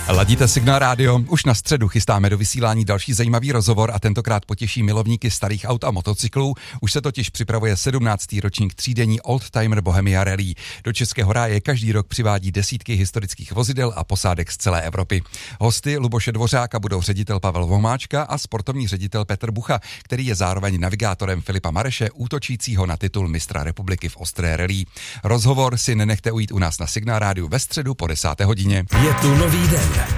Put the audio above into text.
Ladíte Signál Radio, už na středu chystáme do vysílání další zajímavý rozhovor a tentokrát potěší milovníky starých aut a motocyklů. Už se totiž připravuje 17. ročník třídenní Oldtimer Bohemia Rally. Do Českého ráje každý rok přivádí desítky historických vozidel a posádek z celé Evropy. Hosty Luboše Dvořáka budou ředitel Pavel Vomáčka a sportovní ředitel Petr Bucha, který je zároveň navigátorem Filipa Mareše, útočícího na titul mistra republiky v ostré rally. Rozhovor si nenechte ujít u nás na Signál Rádiu ve středu po 10. hodině. Je tu nový den.